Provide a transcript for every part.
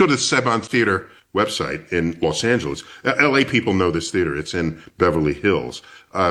go to the Saban Theater website in Los Angeles. LA people know this theater. It's in Beverly Hills.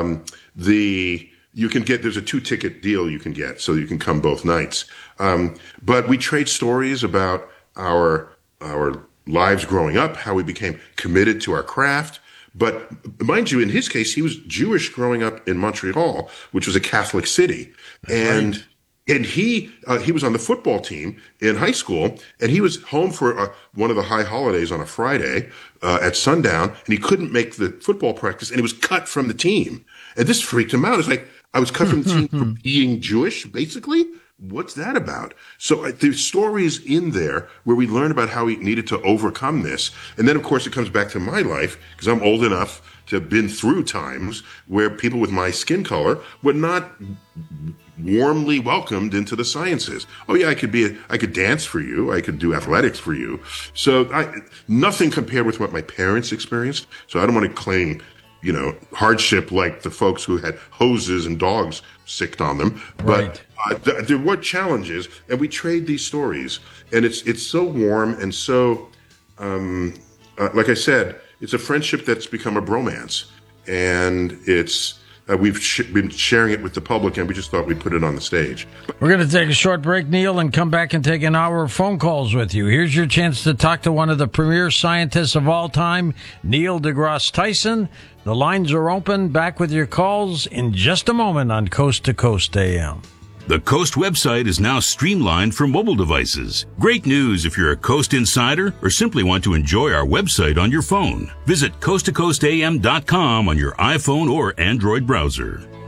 You can get, there's a 2-ticket deal you can get, so you can come both nights. But we trade stories about our lives growing up, how we became committed to our craft. But mind you, in his case, he was Jewish growing up in Montreal, which was a Catholic city. And he was on the football team in high school, and he was home for one of the high holidays on a Friday at sundown, and he couldn't make the football practice, and he was cut from the team. And this freaked him out. It's like, I was cut from the team for being Jewish, basically? What's that about? So there's stories in there where we learn about how he needed to overcome this. And then, of course, it comes back to my life, because I'm old enough to have been through times where people with my skin color were not warmly welcomed into the sciences. Oh yeah, I could dance for you. I could do athletics for you. So nothing compared with what my parents experienced. So I don't want to claim, hardship like the folks who had hoses and dogs sicked on them. Right. But there were challenges, and we trade these stories, and it's so warm and so, like I said, it's a friendship that's become a bromance, and it's we've been sharing it with the public, and we just thought we'd put it on the stage. We're going to take a short break, Neil, and come back and take an hour of phone calls with you. Here's your chance to talk to one of the premier scientists of all time, Neil deGrasse Tyson. The lines are open. Back with your calls in just a moment on Coast to Coast AM. The Coast website is now streamlined for mobile devices. Great news if you're a Coast insider or simply want to enjoy our website on your phone. Visit coasttocoastam.com on your iPhone or Android browser.